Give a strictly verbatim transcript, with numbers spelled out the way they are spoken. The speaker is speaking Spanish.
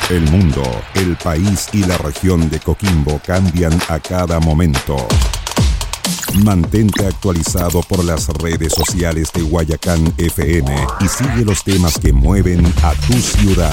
El mundo, el país y la región de Coquimbo cambian a cada momento. Mantente actualizado por las redes sociales de Guayacán F M y sigue los temas que mueven a tu ciudad.